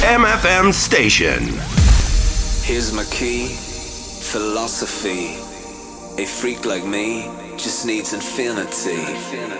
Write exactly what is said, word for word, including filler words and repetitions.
M F M station. Here's my key, philosophy. A freak like me just needs infinity.